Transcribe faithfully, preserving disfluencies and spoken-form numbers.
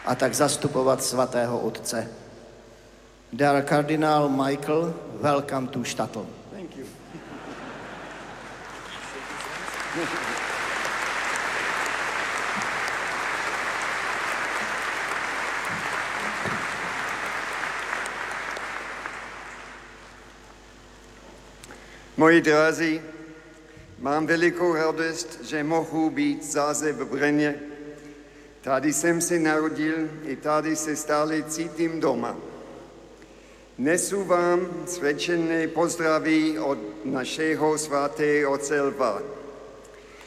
a tak zastupovat svatého otce. Der Kardinál Michael, welcome to Stadtl. Thank you. Moji drazí, mám velikou radost, že mohu být zase v Brně. Tady jsem se narodil i tady se stále cítím doma. Nesu vám svědčené pozdraví od našeho svatého otce Lva.